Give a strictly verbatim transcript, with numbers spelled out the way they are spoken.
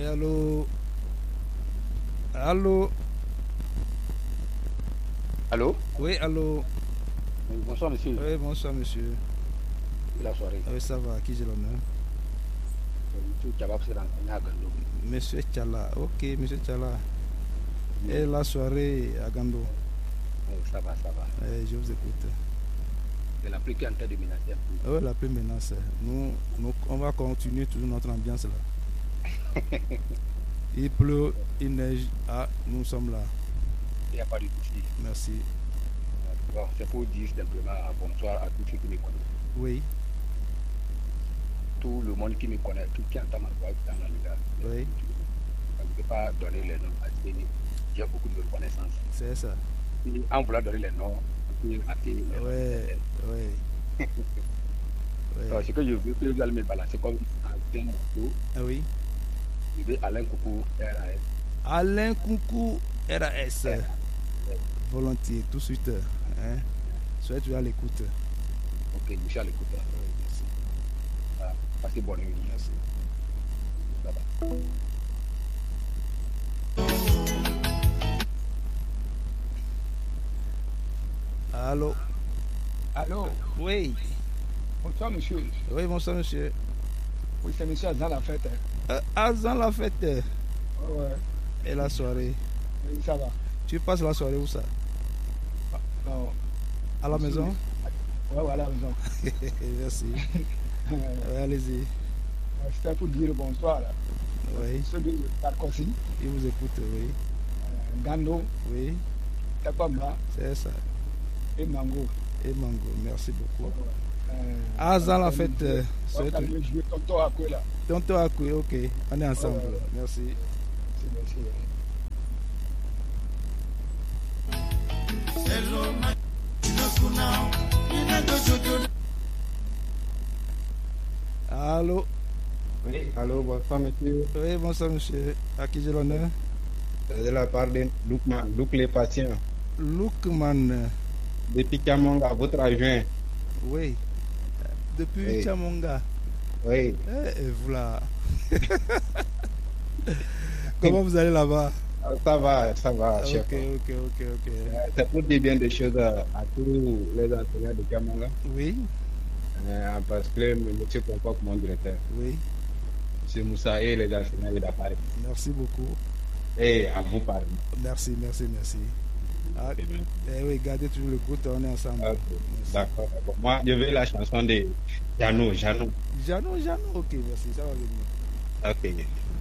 allô. Allô. Allô? Oui, allô. Oui, bonsoir, monsieur. Oui, bonsoir, monsieur. La soirée. Oui, ça va, à qui j'ai l'honneur? Monsieur Tchabab s'est renseigné à Gando. Monsieur Tchala, ok, monsieur Tchala. Oui. Et la soirée à Gando? Oui, ça va, ça va. Oui, je vous écoute. C'est la pluie qui est en train de menacer. Oui, la pluie menace. Nous, nous, on va continuer toujours notre ambiance là. Il pleut, il neige. Ah, nous sommes là. Il n'y a pas de souci. Merci. Bon, c'est pour dire simplement un bonsoir à tous ceux qui me connaissent. Oui. Tout le monde qui me connaît, tout qui entend ma voix dans la lumière. Oui. Je ne peux pas donner les noms à Zéni. J'ai beaucoup de reconnaissance. C'est ça. Et en voulant donner les noms, on peut rater les noms. Oui, oui. Alors, ce que je veux que vous allez me balancer comme un morceau. Ah oui. Je veux Alain Coucou, R A S. Alain Coucou, R A S. R A S. Volontiers, tout de suite. Hein? Soyez toujours à l'écoute. Ok, je suis à l'écoute. Oui, merci. Ah, passez bonne nuit. Merci. Ça va. Allô? Allô? Oui. Bonsoir, monsieur. Oui, bonsoir, monsieur. Oui, c'est monsieur Azan la fête. Euh, Azan la fête. Oh, ouais. Et la soirée? Oui, ça va. Tu passes la soirée où ça? Non. À la maison? Ouais, ouais, à la maison. Merci. Ouais, allez-y. C'était pour dire bonsoir. Là. Oui. Ceux de Sarkozy. Il vous écoute, oui. Euh, Gando. Oui. Takwamba. C'est ça. Et Mango. Et Mango, merci beaucoup. Euh, Azan la fête. Euh, C'est ouais, je jouer Tonton Akoué là. Tonton Akoué, ok. On est ensemble. Ouais, ouais. Merci. Merci, merci. Allô? Oui, allô, bonsoir monsieur. Oui, bonsoir monsieur. À qui j'ai l'honneur? C'est de la part de Loukman, Louk les patients. Loukman. Depuis Kamonga, votre adjoint. Oui. Depuis Oui. Chamonga. Oui. Eh, et voilà. Comment vous allez là-bas? Ça va, ça va, chef. Ok, ok, ok, ok. Euh, C'est pour dire bien des choses à, à tous les enseignants de Kamonga. Oui, Euh, parce que monsieur Compoc, mon directeur, oui. c'est Moussa et les enseignants de Paris. Merci beaucoup. Et à vous parler. Merci, merci, merci. Ah, C'est bien. eh oui, gardez toujours le coup, on est ensemble. Ok, Merci. d'accord, d'accord. Moi, je veux la chanson de Jano, Jano. Jano, Jano, ok, merci, ça va venir. Ok.